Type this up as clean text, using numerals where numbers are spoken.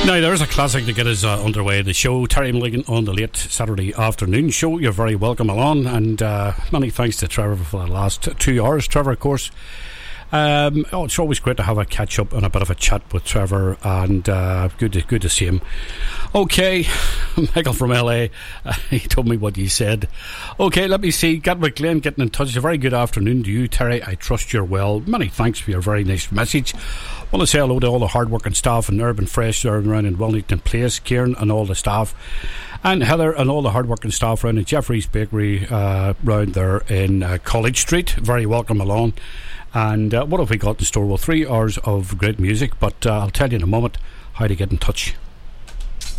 Now, there's a classic to get us underway. The show, Terry Milligan on the late Saturday afternoon show. You're very welcome along, and many thanks to Trevor for the last 2 hours. Trevor, of course, it's always great to have a catch up and a bit of a chat with Trevor, and good to see him. Okay, Michael from LA, he told me what you said. Okay, let me see. Gatwick Glen getting in touch. A very good afternoon to you, Terry. I trust you're well. Many thanks for your very nice message. I want to say hello to all the hard-working staff in Urban Fresh there around in Wellington Place, Kieran and all the staff, and Heather and all the hard-working staff around in Jeffrey's Bakery round there in College Street. Very welcome along. And what have we got in store? Well, 3 hours of great music, but I'll tell you in a moment how to get in touch.